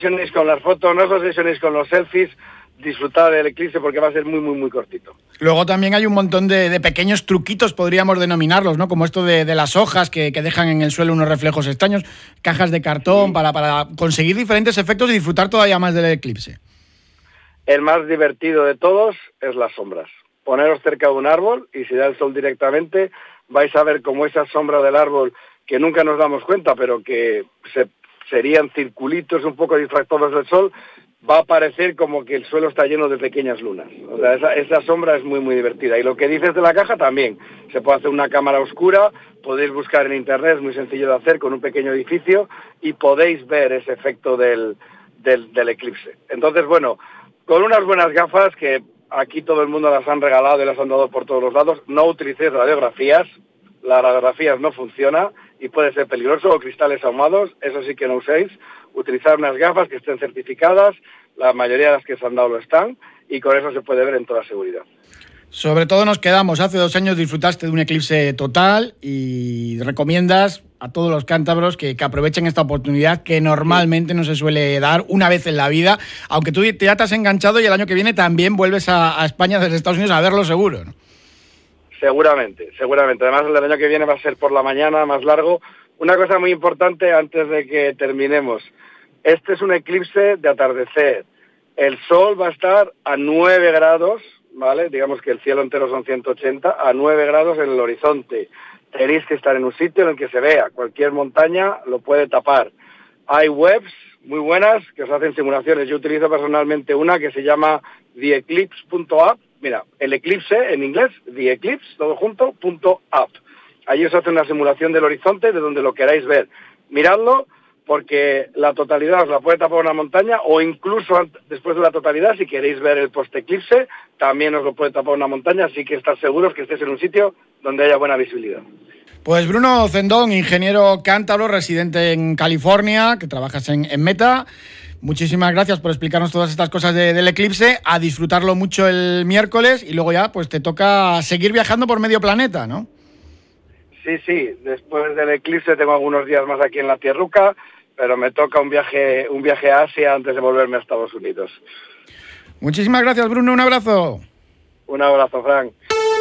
obsesionéis con las fotos, no os obsesionéis con los selfies, disfrutar del eclipse porque va a ser muy, muy, muy cortito. Luego también hay un montón de pequeños truquitos, podríamos denominarlos, ¿no? Como esto de las hojas que dejan en el suelo unos reflejos extraños, cajas de cartón, sí, para conseguir diferentes efectos y disfrutar todavía más del eclipse. El más divertido de todos es las sombras. Poneros cerca de un árbol y si da el sol directamente vais a ver cómo esa sombra del árbol, que nunca nos damos cuenta, pero que serían circulitos un poco difractados del sol, va a parecer como que el suelo está lleno de pequeñas lunas. O sea, esa sombra es muy, muy divertida. Y lo que dices de la caja también. Se puede hacer una cámara oscura, podéis buscar en internet, es muy sencillo de hacer, con un pequeño edificio, y podéis ver ese efecto del eclipse. Entonces, bueno, con unas buenas gafas, que aquí todo el mundo las han regalado y las han dado por todos los lados, no utilicéis radiografías, las radiografías no funciona y puede ser peligroso, o cristales ahumados, eso sí que no uséis. Utilizar unas gafas que estén certificadas, la mayoría de las que se han dado lo están, y con eso se puede ver en toda seguridad. Sobre todo nos quedamos, hace 2 años disfrutaste de un eclipse total y recomiendas a todos los cántabros que aprovechen esta oportunidad que normalmente no se suele dar una vez en la vida, aunque tú ya te has enganchado y el año que viene también vuelves a España desde Estados Unidos a verlo seguro, ¿no? Seguramente. Además, el año que viene va a ser por la mañana, más largo. Una cosa muy importante antes de que terminemos. Este es un eclipse de atardecer. El sol va a estar a 9 grados, ¿vale? Digamos que el cielo entero son 180, a 9 grados en el horizonte. Tenéis que estar en un sitio en el que se vea. Cualquier montaña lo puede tapar. Hay webs muy buenas que os hacen simulaciones. Yo utilizo personalmente una que se llama theeclipse.app. Mira, el eclipse en inglés, theeclipse, todo junto, .app. Allí os hace una simulación del horizonte de donde lo queráis ver. Miradlo, porque la totalidad os la puede tapar una montaña, o incluso después de la totalidad, si queréis ver el post-eclipse, también os lo puede tapar una montaña, así que estar seguros que estés en un sitio donde haya buena visibilidad. Pues Bruno Cendón, ingeniero cántabro, residente en California, que trabajas en Meta. Muchísimas gracias por explicarnos todas estas cosas del eclipse, a disfrutarlo mucho el miércoles y luego ya pues te toca seguir viajando por medio planeta, ¿no? Sí, después del eclipse tengo algunos días más aquí en la tierruca, pero me toca un viaje a Asia antes de volverme a Estados Unidos. Muchísimas gracias, Bruno, un abrazo. Un abrazo, Frank.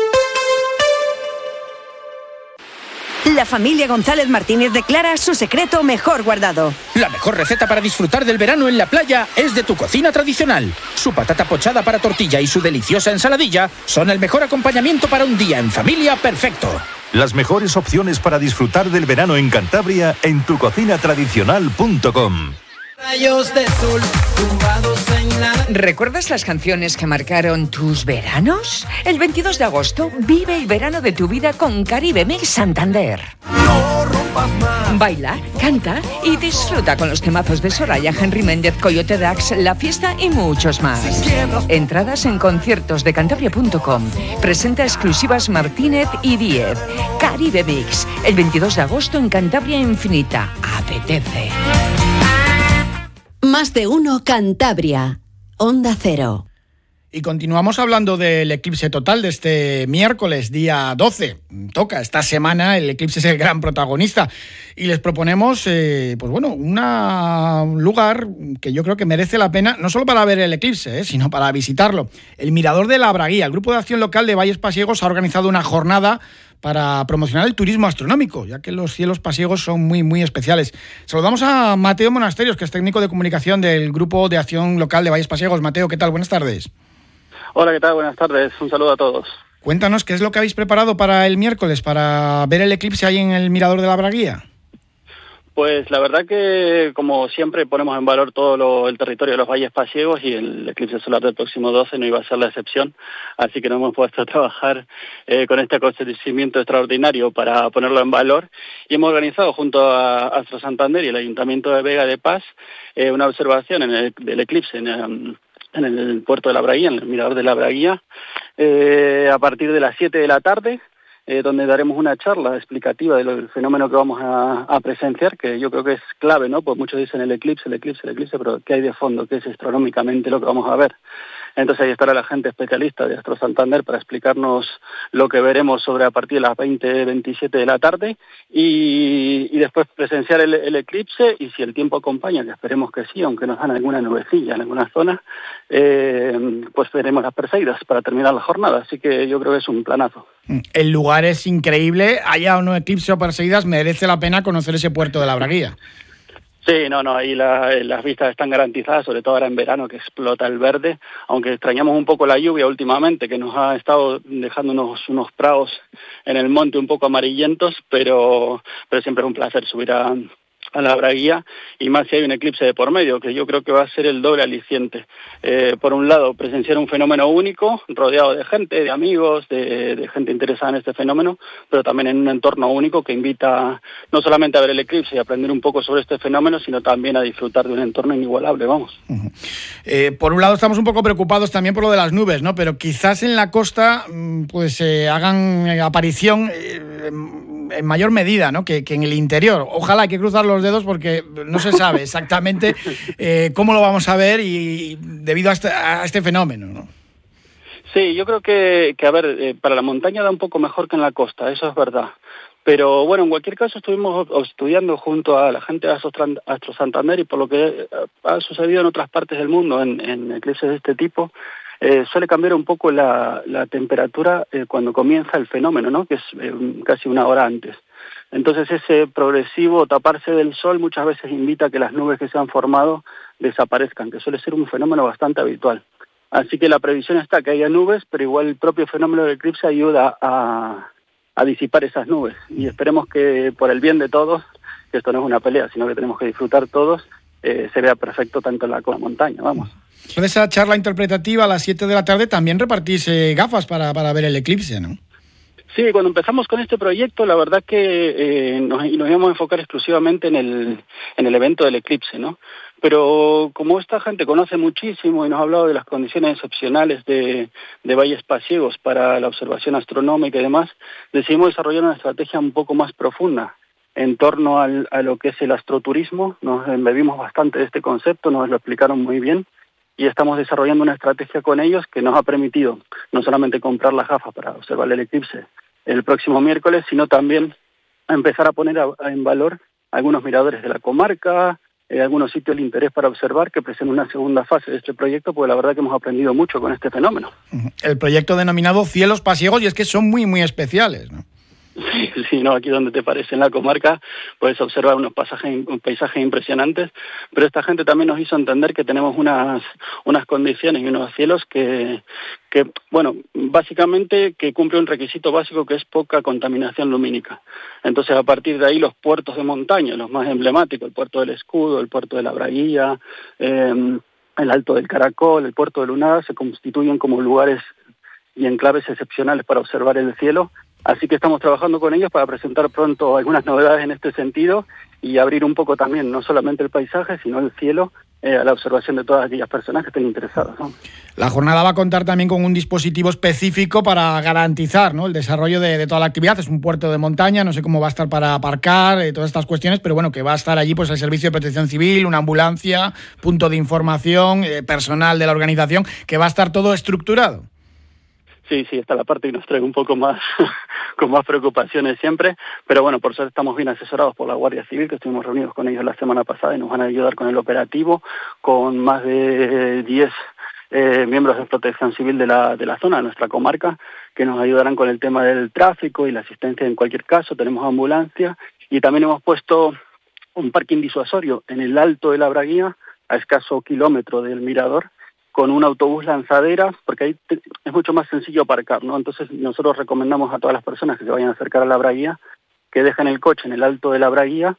La familia González Martínez declara su secreto mejor guardado. La mejor receta para disfrutar del verano en la playa es de Tu Cocina Tradicional. Su patata pochada para tortilla y su deliciosa ensaladilla son el mejor acompañamiento para un día en familia perfecto. Las mejores opciones para disfrutar del verano en Cantabria en tucocinatradicional.com. Rayos de sol, tumbados en la... ¿Recuerdas las canciones que marcaron tus veranos? El 22 de agosto vive el verano de tu vida con Caribe Mix Santander. No rompas más. Baila, canta y disfruta con los temazos de Soraya, Henry Méndez, Coyote Dax, La Fiesta y muchos más. Entradas en conciertosdecantabria.com. Presenta exclusivas Martínez y Díez. Caribe Mix, el 22 de agosto en Cantabria Infinita. Apetece. Más de uno Cantabria. Onda Cero. Y continuamos hablando del eclipse total de este miércoles, día 12. Toca esta semana, el eclipse es el gran protagonista. Y les proponemos, un lugar que yo creo que merece la pena, no solo para ver el eclipse, sino para visitarlo. El Mirador de la Braguía. El Grupo de Acción Local de Valles Pasiegos ha organizado una jornada para promocionar el turismo astronómico, ya que los cielos pasiegos son muy, muy especiales. Saludamos a Mateo Monasterios, que es técnico de comunicación del Grupo de Acción Local de Valles Pasiegos. Mateo, ¿qué tal? Buenas tardes. Hola, ¿qué tal? Buenas tardes. Un saludo a todos. Cuéntanos, ¿qué es lo que habéis preparado para el miércoles, para ver el eclipse ahí en el Mirador de la Braguía? Pues la verdad que, como siempre, ponemos en valor todo el territorio de los Valles Pasiegos y el eclipse solar del próximo 12 no iba a ser la excepción, así que nos hemos puesto a trabajar con este acontecimiento extraordinario para ponerlo en valor y hemos organizado junto a Astro Santander y el Ayuntamiento de Vega de Paz una observación del eclipse en el puerto de la Braguía, en el Mirador de la Braguía, a partir de las 7 de la tarde, donde daremos una charla explicativa del fenómeno que vamos a presenciar, que yo creo que es clave, ¿no? Pues muchos dicen el eclipse, pero ¿qué hay de fondo? ¿Qué es astronómicamente lo que vamos a ver? Entonces ahí estará la gente especialista de Astro Santander para explicarnos lo que veremos sobre a partir de las 20:27 de la tarde y después presenciar el eclipse, y si el tiempo acompaña, que esperemos que sí, aunque nos dan alguna nubecilla en algunas zonas, pues veremos las Perseidas para terminar la jornada. Así que yo creo que es un planazo. El lugar es increíble, haya o no eclipse o Perseidas, merece la pena conocer ese puerto de la Braguía. Sí, ahí las vistas están garantizadas, sobre todo ahora en verano que explota el verde, aunque extrañamos un poco la lluvia últimamente, que nos ha estado dejando unos prados en el monte un poco amarillentos, pero siempre es un placer subir a la Braguía, y más si hay un eclipse de por medio, que yo creo que va a ser el doble aliciente. Por un lado, presenciar un fenómeno único, rodeado de gente, de amigos, de gente interesada en este fenómeno, pero también en un entorno único que invita no solamente a ver el eclipse y aprender un poco sobre este fenómeno, sino también a disfrutar de un entorno inigualable, vamos. Por un lado estamos un poco preocupados también por lo de las nubes, ¿no? Pero quizás en la costa pues hagan aparición en mayor medida, ¿no? que en el interior. Ojalá, hay que cruzar los dedos porque no se sabe exactamente cómo lo vamos a ver y debido a este fenómeno, ¿no? Sí, yo creo que a ver, para la montaña da un poco mejor que en la costa, eso es verdad. Pero bueno, en cualquier caso estuvimos estudiando junto a la gente de Astro Santander, y por lo que ha sucedido en otras partes del mundo en eclipses de este tipo, suele cambiar un poco la temperatura cuando comienza el fenómeno, ¿no? Que es casi una hora antes. Entonces ese progresivo taparse del sol muchas veces invita a que las nubes que se han formado desaparezcan, que suele ser un fenómeno bastante habitual. Así que la previsión está que haya nubes, pero igual el propio fenómeno del eclipse ayuda a disipar esas nubes. Y esperemos que por el bien de todos, que esto no es una pelea, sino que tenemos que disfrutar todos, se vea perfecto tanto en la montaña, vamos. En esa charla interpretativa a las 7 de la tarde también repartís gafas para ver el eclipse, ¿no? Sí, cuando empezamos con este proyecto, la verdad que nos íbamos a enfocar exclusivamente en el evento del eclipse, ¿no? Pero como esta gente conoce muchísimo y nos ha hablado de las condiciones excepcionales de valles pasiegos para la observación astronómica y demás, decidimos desarrollar una estrategia un poco más profunda en torno a lo que es el astroturismo. Nos embebimos bastante de este concepto, nos lo explicaron muy bien, y estamos desarrollando una estrategia con ellos que nos ha permitido no solamente comprar las gafas para observar el eclipse el próximo miércoles, sino también a empezar a poner en valor algunos miradores de la comarca, algunos sitios de interés para observar que presentan una segunda fase de este proyecto, porque la verdad que hemos aprendido mucho con este fenómeno. El proyecto denominado Cielos Pasiegos, y es que son muy, muy especiales, ¿no? Sí, aquí donde te parece, en la comarca, puedes observar unos paisajes impresionantes, pero esta gente también nos hizo entender que tenemos unas condiciones y unos cielos que bueno, básicamente que cumple un requisito básico, que es poca contaminación lumínica. Entonces, a partir de ahí, los puertos de montaña, los más emblemáticos, el puerto del Escudo, el puerto de la Braguía, el Alto del Caracol, el puerto de Lunada, se constituyen como lugares y enclaves excepcionales para observar el cielo. Así que estamos trabajando con ellos para presentar pronto algunas novedades en este sentido y abrir un poco también, no solamente el paisaje, sino el cielo, a la observación de todas aquellas personas que estén interesadas, ¿no? La jornada va a contar también con un dispositivo específico para garantizar, ¿no?, el desarrollo de toda la actividad. Es un puerto de montaña, no sé cómo va a estar para aparcar, todas estas cuestiones, pero bueno, que va a estar allí pues el Servicio de Protección Civil, una ambulancia, punto de información, personal de la organización, que va a estar todo estructurado. Sí, esta es la parte que nos trae un poco más con más preocupaciones siempre, pero bueno, por suerte estamos bien asesorados por la Guardia Civil, que estuvimos reunidos con ellos la semana pasada y nos van a ayudar con el operativo, con más de 10 miembros de Protección Civil de la zona, de nuestra comarca, que nos ayudarán con el tema del tráfico y la asistencia en cualquier caso. Tenemos ambulancia y también hemos puesto un parking disuasorio en el Alto de la Braguía, a escaso kilómetro del mirador, con un autobús lanzadera, porque ahí es mucho más sencillo aparcar, ¿no? Entonces nosotros recomendamos a todas las personas que se vayan a acercar a la Braguía que dejen el coche en el Alto de la Braguía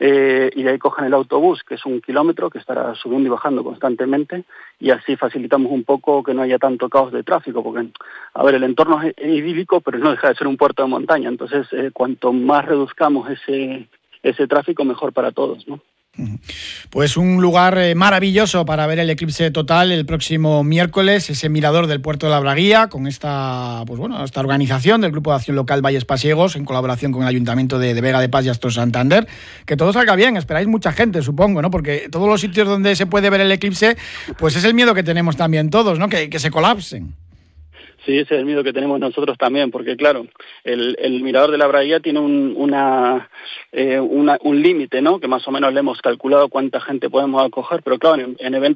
y de ahí cojan el autobús, que es 1 kilómetro, que estará subiendo y bajando constantemente, y así facilitamos un poco que no haya tanto caos de tráfico, porque, a ver, el entorno es idílico, pero no deja de ser un puerto de montaña. Entonces, cuanto más reduzcamos ese tráfico, mejor para todos, ¿no? Pues un lugar maravilloso para ver el eclipse total el próximo miércoles, ese mirador del puerto de la Braguía, con esta organización del Grupo de Acción Local Valles Pasiegos, en colaboración con el Ayuntamiento de Vega de Pas y Astro Santander. Que todo salga bien, esperáis mucha gente, supongo, ¿no? Porque todos los sitios donde se puede ver el eclipse, pues es el miedo que tenemos también todos, ¿no? Que se colapsen. Sí, ese es el miedo que tenemos nosotros también, porque claro, el mirador de la Braguía tiene un límite, ¿no? Que más o menos le hemos calculado cuánta gente podemos acoger, pero claro, en eventos